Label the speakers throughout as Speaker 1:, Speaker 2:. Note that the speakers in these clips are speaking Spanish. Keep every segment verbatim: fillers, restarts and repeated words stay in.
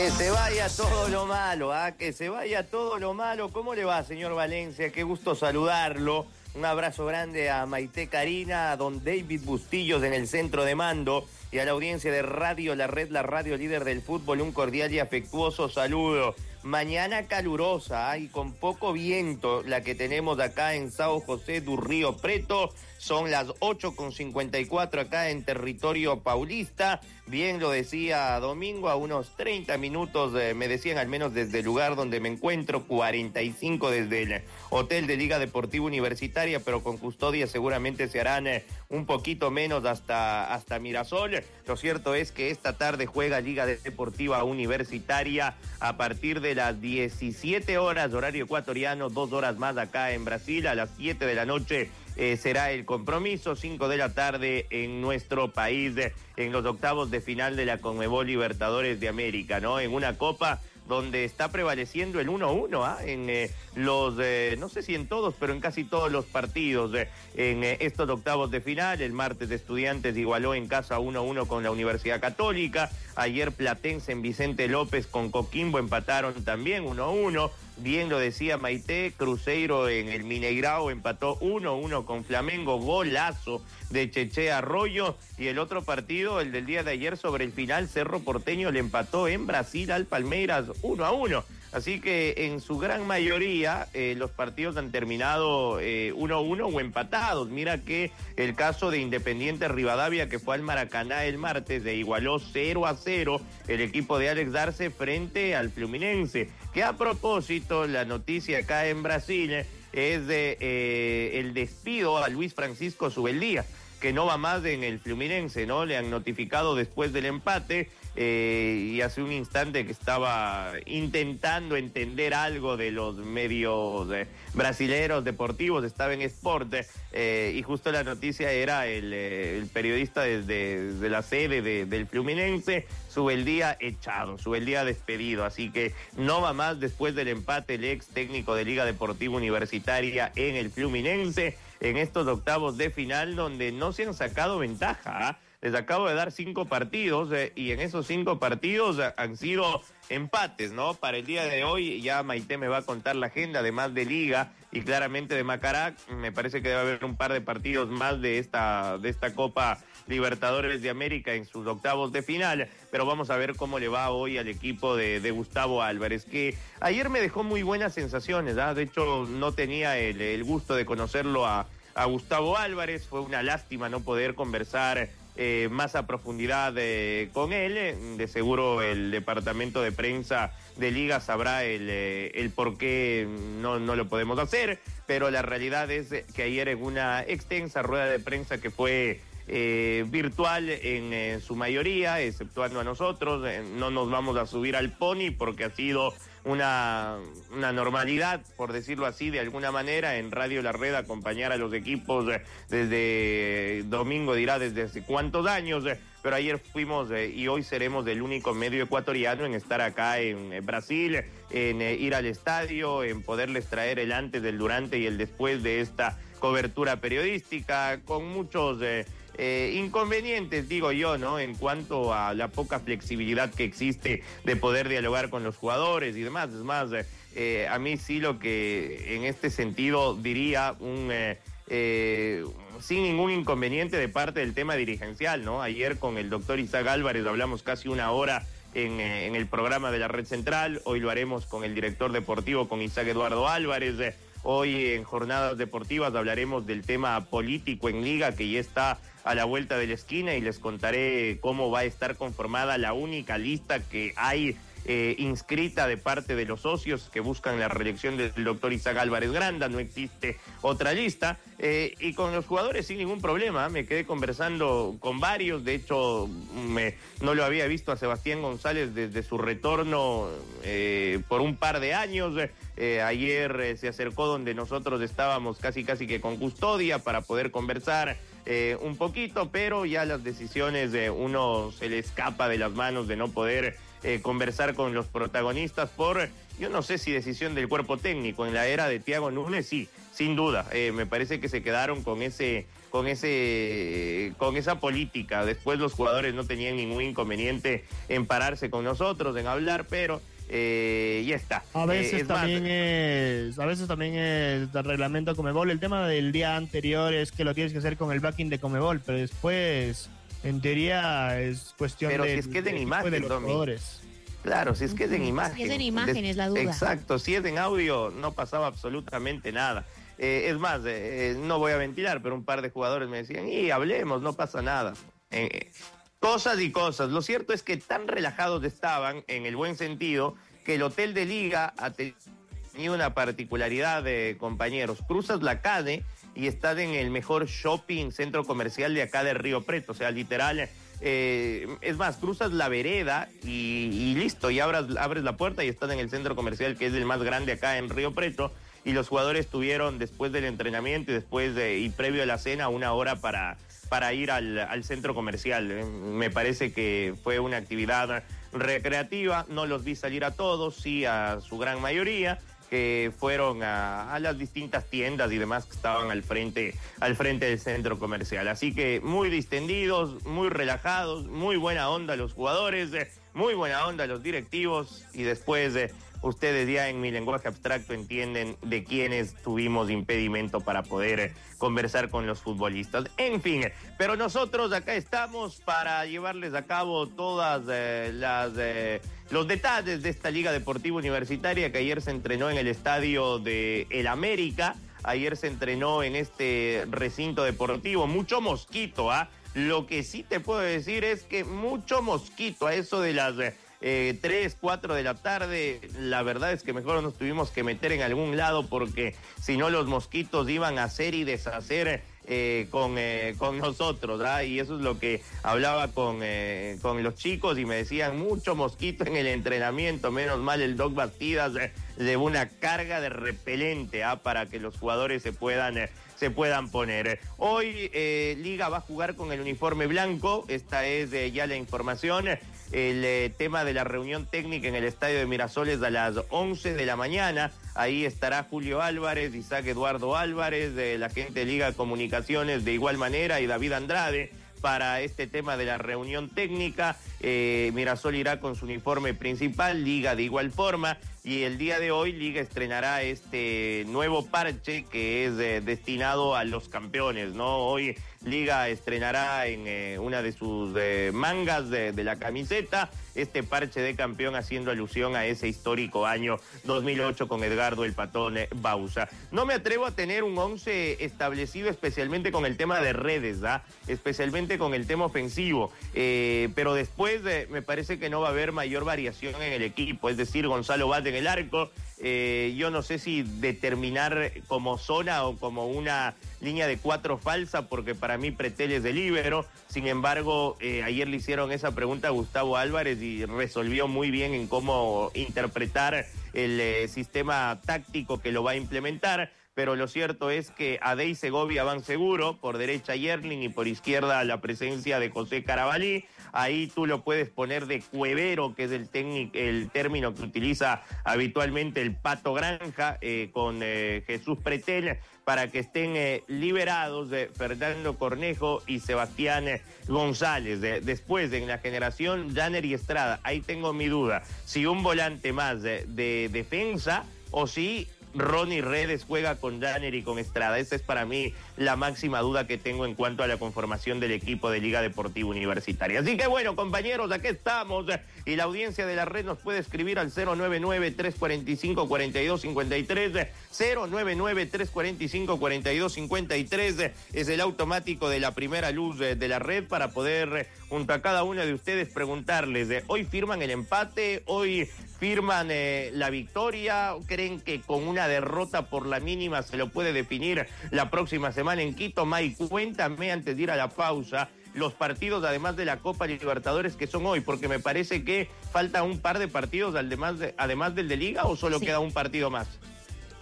Speaker 1: Que se vaya todo lo malo, ¿ah? Que se vaya todo lo malo. ¿Cómo le va, señor Valencia? Qué gusto saludarlo. Un abrazo grande a Maite Karina, a don David Bustillos en el centro de mando y a la audiencia de Radio La Red, la radio líder del fútbol. Un cordial y afectuoso saludo. Mañana calurosa, ¿eh? Y con poco viento, la que tenemos acá en Sao José do Río Preto. Son las ocho con cincuenta y cuatro acá en territorio paulista. Bien lo decía Domingo, a unos treinta minutos, eh, me decían al menos desde el lugar donde me encuentro, cuarenta y cinco desde el hotel de Liga Deportiva Universitaria, pero con custodia seguramente se harán eh, un poquito menos hasta, hasta Mirasol. Lo cierto es que esta tarde juega Liga Deportiva Universitaria a partir de las diecisiete horas, horario ecuatoriano, dos horas más acá en Brasil, a las siete de la noche. Eh, será el compromiso, cinco de la tarde en nuestro país, eh, en los octavos de final de la Conmebol Libertadores de América, ¿no? En una copa donde está prevaleciendo el uno uno, ¿ah? En eh, los, eh, no sé si en todos, pero en casi todos los partidos, eh, en eh, estos octavos de final. El martes Estudiantes igualó en casa uno uno con la Universidad Católica. Ayer Platense en Vicente López con Coquimbo empataron también uno uno. Bien lo decía Maite, Cruzeiro en el Mineirao empató uno uno con Flamengo, golazo de Cheche Arroyo. Y el otro partido, el del día de ayer sobre el final, Cerro Porteño le empató en Brasil al Palmeiras uno a uno. Así que en su gran mayoría eh, los partidos han terminado eh, uno a uno o empatados. Mira que el caso de Independiente Rivadavia, que fue al Maracaná el martes, de igualó cero a cero el equipo de Alex Darce frente al Fluminense. Que a propósito, la noticia acá en Brasil eh, es de eh, el despido a Luis Francisco Subeldía, que no va más en el Fluminense, ¿no? Le han notificado después del empate eh, y hace un instante que estaba intentando entender algo de los medios eh, brasileros deportivos, estaba en Sport eh, y justo la noticia era el, eh, el periodista desde, desde la sede de, del Fluminense, Subeldía echado, Subeldía despedido, así que no va más después del empate el ex técnico de Liga Deportiva Universitaria en el Fluminense, en estos octavos de final donde no se han sacado ventaja, ¿eh? Les acabo de dar cinco partidos eh, y en esos cinco partidos eh, han sido empates, ¿no? Para el día de hoy ya Maite me va a contar la agenda, además de Liga y claramente de Macará. Me parece que debe haber un par de partidos más de esta, de esta Copa Libertadores de América en sus octavos de final, pero vamos a ver cómo le va hoy al equipo de, de Gustavo Álvarez, que ayer me dejó muy buenas sensaciones, ¿eh? De hecho no tenía el, el gusto de conocerlo a, a Gustavo Álvarez, fue una lástima no poder conversar eh, más a profundidad eh, con él. De seguro el departamento de prensa de Liga sabrá el, eh, el por qué no, no lo podemos hacer, pero la realidad es que ayer en una extensa rueda de prensa que fue Eh, virtual en eh, su mayoría, exceptuando a nosotros, eh, no nos vamos a subir al pony porque ha sido una, una normalidad, por decirlo así, de alguna manera, en Radio La Red acompañar a los equipos eh, desde Domingo dirá desde hace cuántos años, eh, pero ayer fuimos eh, y hoy seremos el único medio ecuatoriano en estar acá en eh, Brasil, en eh, ir al estadio, en poderles traer el antes, el durante y el después de esta cobertura periodística, con muchos eh, eh, inconvenientes, digo yo, ¿no? En cuanto a la poca flexibilidad que existe de poder dialogar con los jugadores y demás. Es más, eh, eh, a mí sí lo que en este sentido diría un... Eh, Eh, sin ningún inconveniente de parte del tema dirigencial, ¿no? Ayer con el doctor Isaac Álvarez hablamos casi una hora en, eh, en el programa de la Red Central, hoy lo haremos con el director deportivo, con Isaac Eduardo Álvarez, eh, hoy en Jornadas Deportivas hablaremos del tema político en Liga, que ya está a la vuelta de la esquina, y les contaré cómo va a estar conformada la única lista que hay Eh, inscrita de parte de los socios que buscan la reelección del doctor Isaac Álvarez Granda. No existe otra lista, eh, y con los jugadores sin ningún problema. Me quedé conversando con varios, de hecho me, no lo había visto a Sebastián González desde su retorno eh, por un par de años. Eh, ayer eh, se acercó donde nosotros estábamos casi casi que con custodia para poder conversar eh, un poquito, pero ya las decisiones de uno se le escapa de las manos de no poder eh, conversar con los protagonistas por, yo no sé si decisión del cuerpo técnico, en la era de Thiago Núñez, sí, sin duda, eh, me parece que se quedaron con ese, con ese, con esa política. Después los jugadores no tenían ningún inconveniente en pararse con nosotros, en hablar, pero eh, ya está.
Speaker 2: A veces
Speaker 1: eh, es
Speaker 2: también
Speaker 1: más,
Speaker 2: es, a veces también es del reglamento Conmebol. El tema del día anterior es que lo tienes que hacer con el backing de Conmebol, pero después, en teoría, es cuestión
Speaker 1: pero
Speaker 2: de,
Speaker 1: si es que es en
Speaker 2: de,
Speaker 1: imagen,
Speaker 2: de los
Speaker 1: Domi.
Speaker 2: jugadores.
Speaker 1: Claro, si es que es en imagen.
Speaker 3: Si es en imagen, es la duda.
Speaker 1: Exacto, si es en audio, no pasaba absolutamente nada. Eh, es más, eh, no voy a ventilar, pero un par de jugadores me decían, y hablemos, no pasa nada. Eh, cosas y cosas. Lo cierto es que tan relajados estaban, en el buen sentido, que el hotel de Liga ha tenido una particularidad de compañeros. Cruzas la calle y estás en el mejor shopping, centro comercial de acá de Río Preto, o sea, literal... Eh, es más, cruzas la vereda y, y listo, y abras, abres la puerta y estás en el centro comercial, que es el más grande acá en Río Preto, y los jugadores tuvieron después del entrenamiento y después de, y previo a la cena una hora para, para ir al, al centro comercial. Eh, me parece que fue una actividad recreativa, no los vi salir a todos, sí a su gran mayoría, que fueron a, a las distintas tiendas y demás que estaban al frente, al frente del centro comercial. Así que muy distendidos, muy relajados, muy buena onda los jugadores, eh, muy buena onda los directivos, y después eh, ustedes ya en mi lenguaje abstracto entienden de quiénes tuvimos impedimento para poder eh, conversar con los futbolistas. En fin, eh, pero nosotros acá estamos para llevarles a cabo todas eh, las... Eh, los detalles de esta Liga Deportiva Universitaria que ayer se entrenó en el estadio de El América. Ayer se entrenó en este recinto deportivo. Mucho mosquito, ¿ah? ¿eh? Lo que sí te puedo decir es que mucho mosquito a eso de las eh, tres, cuatro de la tarde. La verdad es que mejor nos tuvimos que meter en algún lado porque si no los mosquitos iban a hacer y deshacer Eh, con, eh, con nosotros, ¿verdad? Y eso es lo que hablaba con, eh, con los chicos y me decían, mucho mosquito en el entrenamiento, menos mal el Doc Bastidas eh, llevó una carga de repelente ¿ah? Para que los jugadores se puedan, eh, se puedan poner. Hoy eh, Liga va a jugar con el uniforme blanco, esta es eh, ya la información. El eh, tema de la reunión técnica en el estadio de Mirasoles a las once de la mañana. Ahí estará Julio Álvarez, Isaac Eduardo Álvarez, de la gente de Liga Comunicaciones de igual manera, y David Andrade para este tema de la reunión técnica. Eh, Mirasol irá con su uniforme principal, Liga de igual forma, y el día de hoy Liga estrenará este nuevo parche que es eh, destinado a los campeones, ¿no? Hoy Liga estrenará en eh, una de sus eh, mangas de, de la camiseta este parche de campeón, haciendo alusión a ese histórico año dos mil ocho con Edgardo el Patón Bauza. No me atrevo a tener un once establecido, especialmente con el tema de redes, ¿ah? Especialmente con el tema ofensivo, eh, pero después eh, me parece que no va a haber mayor variación en el equipo, es decir, Gonzalo Vaz en el arco. Eh, yo no sé si determinar como zona o como una línea de cuatro falsa, porque para mí Pretel es de líbero. Sin embargo, eh, ayer le hicieron esa pregunta a Gustavo Álvarez y resolvió muy bien en cómo interpretar el eh, sistema táctico que lo va a implementar. Pero lo cierto es que Ade y Segovia van seguro, por derecha Yerling y por izquierda la presencia de José Carabalí. Ahí tú lo puedes poner de cuevero, que es el, técnico, el término que utiliza habitualmente el Pato Granja, eh, con eh, Jesús Pretel, para que estén eh, liberados de Fernando Cornejo y Sebastián eh, González. De, después, en la generación, Janner y Estrada. Ahí tengo mi duda, si un volante más de, de defensa o si Ronnie Redes juega con Janner y con Estrada. Esa es para mí la máxima duda que tengo en cuanto a la conformación del equipo de Liga Deportiva Universitaria. Así que bueno, compañeros, aquí estamos, y la audiencia de la red nos puede escribir al cero nueve nueve, tres cuatro cinco, cuatro dos cinco tres, cero nueve nueve, tres cuatro cinco, cuatro dos cinco tres, es el automático de la primera luz de la red para poder, junto a cada uno de ustedes, preguntarles, ¿hoy firman el empate? ¿Hoy firman eh, la victoria? ¿Creen que con una derrota por la mínima se lo puede definir la próxima semana en Quito? May, cuéntame antes de ir a la pausa los partidos, además de la Copa Libertadores, que son hoy, porque me parece que falta un par de partidos además, de, además del de Liga, ¿o solo sí. queda un partido más?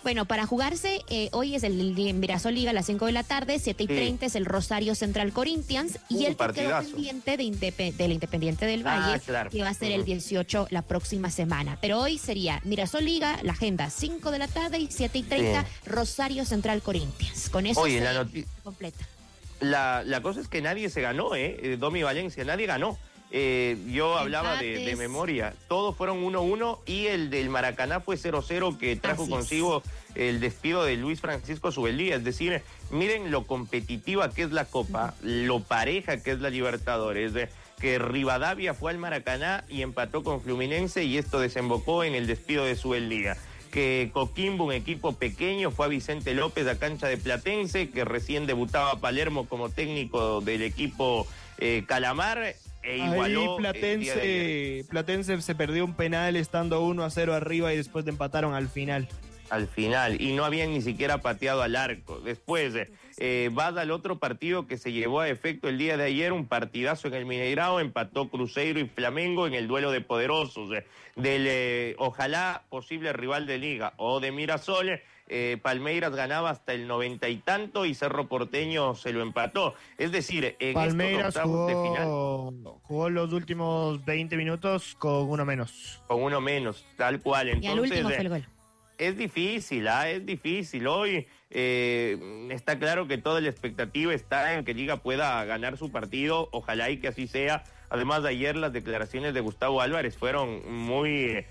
Speaker 3: Bueno, para jugarse, eh, hoy es el, el Mirasol Liga a las cinco de la tarde, siete y treinta sí. es el Rosario Central Corinthians, uh, y el que quedó pendiente de, Indep del Independiente del Valle, ah, claro. que va a ser uh-huh. el dieciocho la próxima semana. Pero hoy sería Mirasol Liga, la agenda, cinco de la tarde y siete y treinta, sí. Rosario Central Corinthians. Con eso
Speaker 1: Oye,
Speaker 3: se
Speaker 1: la
Speaker 3: completa.
Speaker 1: La, la cosa es que nadie se ganó, ¿eh? Domi Valencia, nadie ganó. Eh, yo hablaba de, de memoria, todos fueron uno uno y el del Maracaná fue cero cero, que trajo Así consigo es. el despido de Luis Francisco Subeldía. Es decir, miren lo competitiva que es la Copa, lo pareja que es la Libertadores, de, que Rivadavia fue al Maracaná y empató con Fluminense y esto desembocó en el despido de Subeldía. Que Coquimbo, un equipo pequeño, fue a Vicente López a cancha de Platense, que recién debutaba Palermo como técnico del equipo eh, Calamar. E igualó
Speaker 2: Ahí Platense, Platense se perdió un penal estando uno a cero arriba y después de empataron al final.
Speaker 1: Al final, y no habían ni siquiera pateado al arco. Después eh, vas al otro partido que se llevó a efecto el día de ayer, un partidazo en el Mineirao, empató Cruzeiro y Flamengo en el duelo de poderosos, eh, del eh, ojalá posible rival de Liga o de Mirasol. Eh, Palmeiras ganaba hasta el noventa y tanto y Cerro Porteño se lo empató. Es decir, en
Speaker 2: Palmeiras
Speaker 1: estos octavos de final
Speaker 2: jugó, jugó los últimos veinte minutos con uno menos.
Speaker 1: Con uno menos, tal cual. Entonces,
Speaker 3: y al último fue el gol.
Speaker 1: Es difícil, ¿ah? es difícil. Hoy eh, está claro que toda la expectativa está en que Liga pueda ganar su partido. Ojalá y que así sea. Además, de ayer las declaraciones de Gustavo Álvarez fueron muy,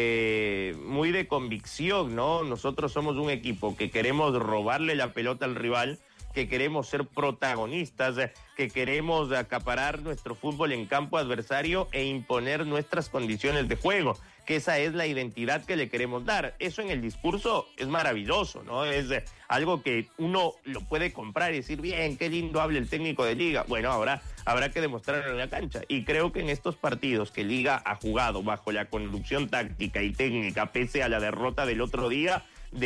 Speaker 1: eh, muy de convicción, ¿no? Nosotros somos un equipo que queremos robarle la pelota al rival, que queremos ser protagonistas, que queremos acaparar nuestro fútbol en campo adversario e imponer nuestras condiciones de juego, que esa es la identidad que le queremos dar. Eso en el discurso es maravilloso, ¿no? Es algo que uno lo puede comprar y decir, bien, qué lindo habla el técnico de Liga. Bueno, ahora habrá que demostrarlo en la cancha. Y creo que en estos partidos que Liga ha jugado bajo la conducción táctica y técnica, pese a la derrota del otro día,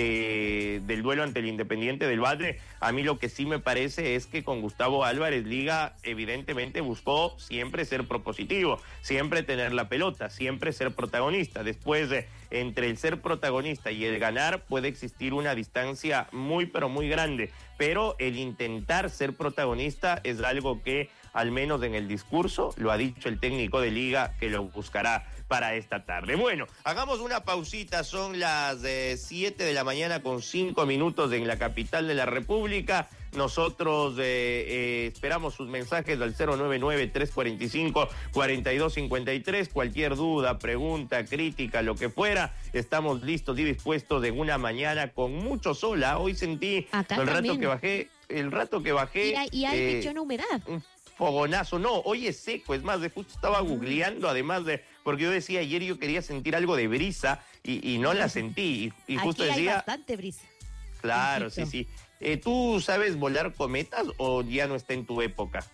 Speaker 1: De, del duelo ante el Independiente del Valle, a mí lo que sí me parece es que con Gustavo Álvarez Liga evidentemente buscó siempre ser propositivo, siempre tener la pelota, siempre ser protagonista. Después de, entre el ser protagonista y el ganar puede existir una distancia muy pero muy grande, pero el intentar ser protagonista es algo que al menos en el discurso lo ha dicho el técnico de Liga que lo buscará para esta tarde. Bueno, hagamos una pausita, son las siete eh, de la mañana con cinco minutos en la capital de la República. Nosotros eh, eh, esperamos sus mensajes al cero nueve nueve, tres cuatro cinco, cuatro dos cinco tres. Cualquier duda, pregunta, crítica, lo que fuera, estamos listos y dispuestos en una mañana con mucho sol. ¿eh? Hoy sentí Acá el también. rato que bajé, el rato que bajé.
Speaker 3: Y hay, y hay eh, mucha humedad.
Speaker 1: Un fogonazo, no, hoy es seco, es más, de justo estaba googleando, además de, porque yo decía ayer yo quería sentir algo de brisa y, y no la sentí, y, y justo
Speaker 3: Aquí
Speaker 1: decía...
Speaker 3: hay bastante brisa.
Speaker 1: Claro, sí, sí. Eh, ¿Tú sabes volar cometas o ya no está en tu época?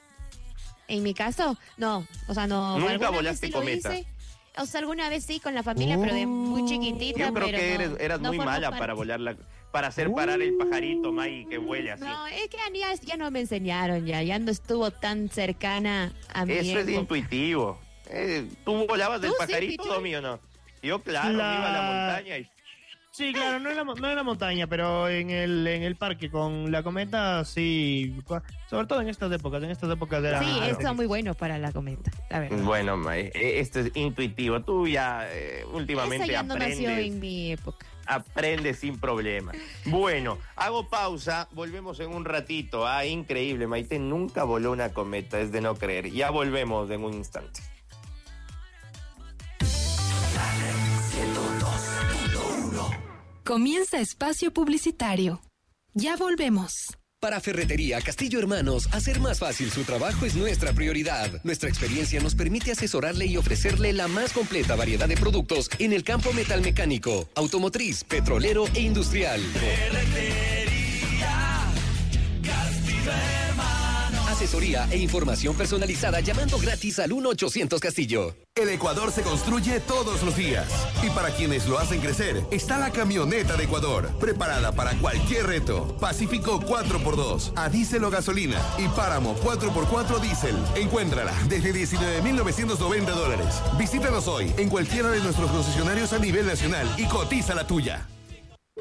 Speaker 3: En mi caso, no, o sea, no.
Speaker 1: ¿Nunca volaste sí cometa?
Speaker 3: Hice, o sea, alguna vez sí con la familia, uh, pero de muy chiquitita.
Speaker 1: Yo creo
Speaker 3: pero
Speaker 1: que eres,
Speaker 3: no,
Speaker 1: eras
Speaker 3: no
Speaker 1: muy mala parte. para volar la... para hacer parar el pajarito, May, que vuele así.
Speaker 3: No, es que ya, ya no me enseñaron, ya, ya no estuvo tan cercana a mí.
Speaker 1: Eso es intuitivo. Eh, ¿Tú volabas del pajarito, Domi, o no? Yo, claro, la... iba a la montaña y...
Speaker 2: Sí, claro, no en la, no en la montaña, pero en el en el parque con la cometa, sí. Sobre todo en estas épocas, en estas épocas de la...
Speaker 3: Sí, esto es muy bueno para la cometa, la verdad.
Speaker 1: Bueno, May, esto es intuitivo. Tú ya eh, últimamente
Speaker 3: Esa ya no
Speaker 1: aprendes...
Speaker 3: nació en mi época.
Speaker 1: Aprende sin problema. Bueno, hago pausa, volvemos en un ratito. Ah, increíble, Maite nunca voló una cometa, es de no creer. Ya volvemos en un instante.
Speaker 4: Comienza espacio publicitario. Ya volvemos.
Speaker 5: Para Ferretería Castillo Hermanos, hacer más fácil su trabajo es nuestra prioridad. Nuestra experiencia nos permite asesorarle y ofrecerle la más completa variedad de productos en el campo metalmecánico, automotriz, petrolero e industrial. Ferretería Castillo Hermanos. Asesoría e información personalizada llamando gratis al uno ochocientos Castillo.
Speaker 6: El Ecuador se construye todos los días. Y para quienes lo hacen crecer, está la camioneta de Ecuador, preparada para cualquier reto. Pacífico cuatro por dos, a diésel o gasolina. Y Páramo cuatro por cuatro diésel. Encuéntrala desde diecinueve mil novecientos noventa dólares. Visítanos hoy en cualquiera de nuestros concesionarios a nivel nacional y cotiza la tuya.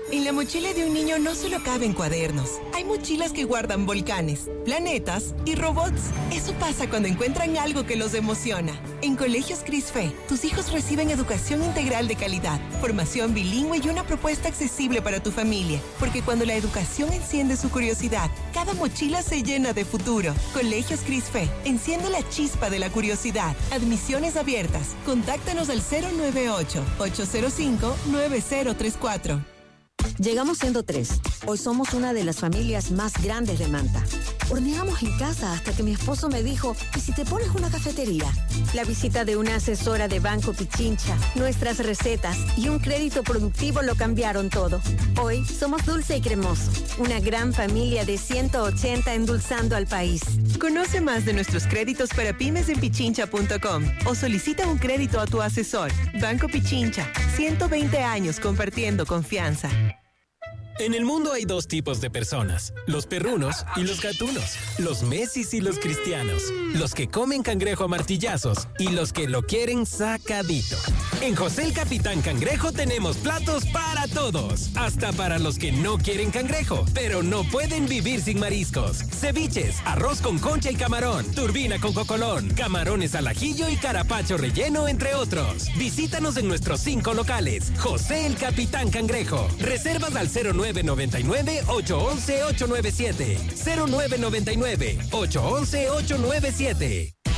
Speaker 7: En la mochila de un niño no solo caben cuadernos. Hay mochilas que guardan volcanes, planetas y robots. Eso pasa cuando encuentran algo que los emociona. En Colegios Crisfe, tus hijos reciben educación integral de calidad, formación bilingüe y una propuesta accesible para tu familia. Porque cuando la educación enciende su curiosidad, cada mochila se llena de futuro. Colegios Crisfe, enciende la chispa de la curiosidad. Admisiones abiertas. Contáctanos al cero nueve ocho, ocho cero cinco, nueve cero tres cuatro.
Speaker 8: Llegamos siendo tres. Hoy somos una de las familias más grandes de Manta. Horneamos en casa hasta que mi esposo me dijo, ¿y si te pones una cafetería? La visita de una asesora de Banco Pichincha, nuestras recetas y un crédito productivo lo cambiaron todo. Hoy somos Dulce y Cremoso, una gran familia de ciento ochenta endulzando al país.
Speaker 7: Conoce más de nuestros créditos para pymes en pichincha punto com o solicita un crédito a tu asesor. Banco Pichincha, ciento veinte años compartiendo confianza.
Speaker 9: En el mundo hay dos tipos de personas, los perrunos y los gatunos, los Messis y los cristianos, los que comen cangrejo a martillazos y los que lo quieren sacadito. En José el Capitán Cangrejo tenemos platos para todos, hasta para los que no quieren cangrejo, pero no pueden vivir sin mariscos. Ceviches, arroz con concha y camarón, turbina con cocolón, camarones al ajillo y carapacho relleno, entre otros. Visítanos en nuestros cinco locales. José el Capitán Cangrejo. Reservas al cero nueve nueve nueve, ocho uno uno, ocho nueve siete. cero nueve nueve nueve, ocho uno uno, ocho nueve siete.